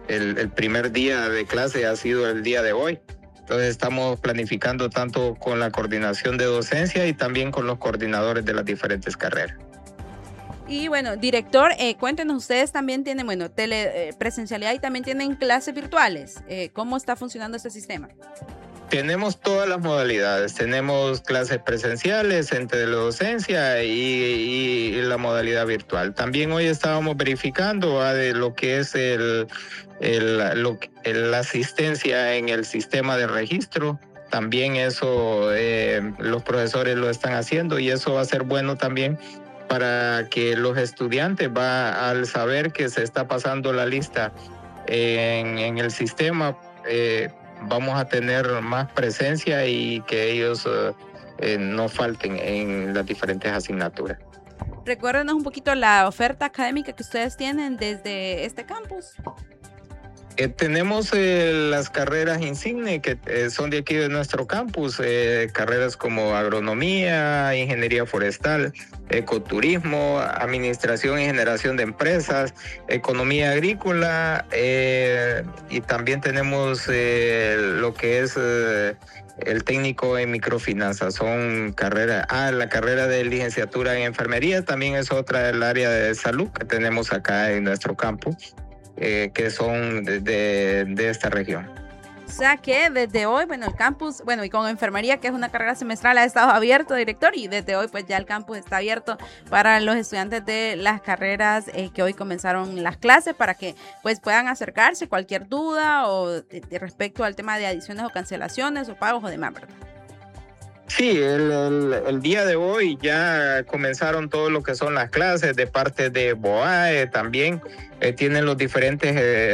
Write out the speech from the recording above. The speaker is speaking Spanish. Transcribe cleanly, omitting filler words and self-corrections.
el primer día de clase ha sido el día de hoy. Entonces estamos planificando tanto con la coordinación de docencia y también con los coordinadores de las diferentes carreras. Y bueno, director, cuéntenos, ustedes también tienen, presencialidad y también tienen clases virtuales. ¿Cómo está funcionando este sistema? Tenemos todas las modalidades, tenemos clases presenciales, entre la docencia y la modalidad virtual. También hoy estábamos verificando de lo que es la asistencia en el sistema de registro. También eso los profesores lo están haciendo y eso va a ser bueno también para que los estudiantes al saber que se está pasando la lista en el sistema, vamos a tener más presencia y que ellos no falten en las diferentes asignaturas. Recuérdenos un poquito la oferta académica que ustedes tienen desde este campus. Tenemos las carreras insigne que son de aquí de nuestro campus, carreras como agronomía, ingeniería forestal, ecoturismo, administración y generación de empresas, economía agrícola, y también tenemos lo que es el técnico en microfinanzas. Son carreras, la carrera de licenciatura en enfermería también es otra del área de salud que tenemos acá en nuestro campus. Que son de esta región. O sea que desde hoy, el campus, y con enfermería, que es una carrera semestral, ha estado abierto, director, y desde hoy pues ya el campus está abierto para los estudiantes de las carreras que hoy comenzaron las clases, para que pues puedan acercarse cualquier duda o de respecto al tema de adiciones o cancelaciones o pagos o demás, ¿verdad? Sí, el día de hoy ya comenzaron todo lo que son las clases de parte de BOAE también. Tienen los diferentes